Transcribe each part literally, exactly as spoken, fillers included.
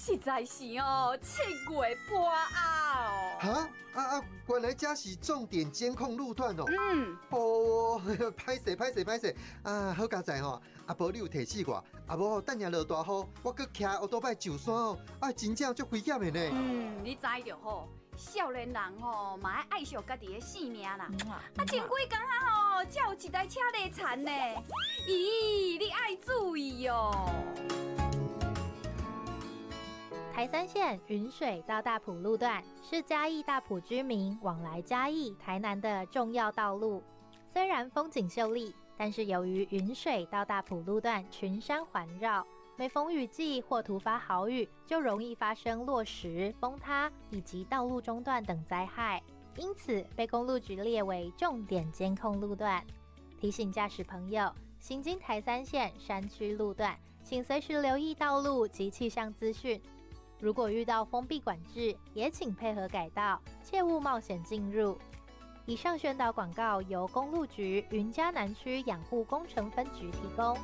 实在是哦，七月半啊哦。 哈啊啊！原来这是重点监控路段哦。 嗯。 哦，歹势歹势歹势啊！好佳在吼，啊无你有提醒我，啊无等下落大雨，我搁骑奥多摆上山哦，啊真正足危险的呢。 嗯，你知就好。少年人吼，嘛爱爱惜家己的性命啦。啊，前几工啊吼，才有一台车内残呢。咦，你爱注意哦。 台三线云水到大埔路段是嘉义大埔居民往来嘉义、台南的重要道路。虽然风景秀丽，但是由于云水到大埔路段群山环绕，每逢雨季或突发豪雨，就容易发生落石、崩塌以及道路中断等灾害，因此被公路局列为重点监控路段。提醒驾驶朋友，行经台三线山区路段，请随时留意道路及气象资讯。如果遇到封闭管制，也请配合改道，切勿冒险进入。以上宣导广告由公路局云嘉南区养护工程分局提供。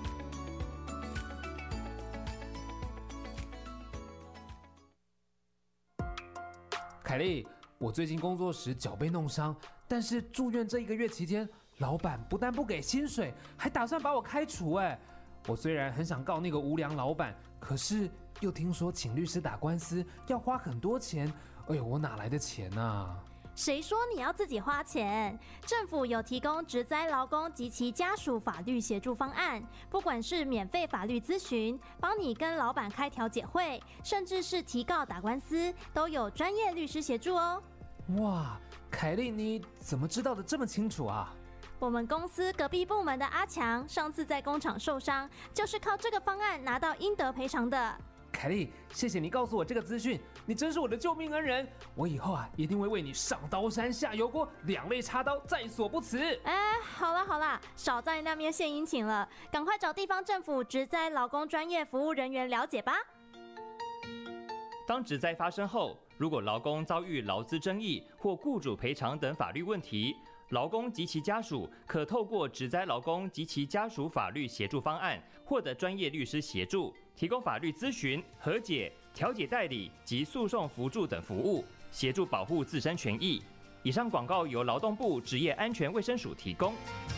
凯莉，我最近工作时脚被弄伤，但是住院这一个月期间，老板不但不给薪水，还打算把我开除。哎，我虽然很想告那个无良老板，可是又听说请律师打官司要花很多钱，哎呦，我哪来的钱啊？ 谁说你要自己花钱？政府有提供职灾劳工及其家属法律协助方案，不管是免费法律咨询，帮你跟老板开调解会，甚至是提告打官司，都有专业律师协助哦。 哇，凯莉，你怎么知道的这么清楚啊？ 我们公司隔壁部门的阿强，上次在工厂受伤，就是靠这个方案拿到应得赔偿的。 凯莉，谢谢你告诉我这个资讯，你真是我的救命恩人。我以后啊，一定会为你上刀山下油锅，两肋插刀，在所不辞。 哎，好啦好啦，少在那边献殷勤了，赶快找地方政府职灾劳工专业服务人员了解吧。 当职灾发生后，如果劳工遭遇劳资争议或雇主赔偿等法律问题，劳工及其家属可透过职灾劳工及其家属法律协助方案，获得专业律师协助，提供法律咨询、和解、调解代理及诉讼辅助等服务，协助保护自身权益。以上广告由劳动部职业安全卫生署提供。